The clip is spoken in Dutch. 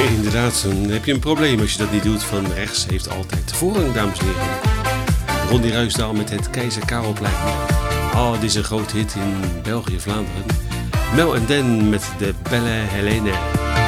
Inderdaad, dan heb je een probleem als je dat niet doet. Van rechts heeft altijd de voorrang, dames en heren. Ronnie Ruisdaal met het Keizer Karelplein. Dit is een groot hit in België, Vlaanderen. Mel en Dan met de Belle Helene.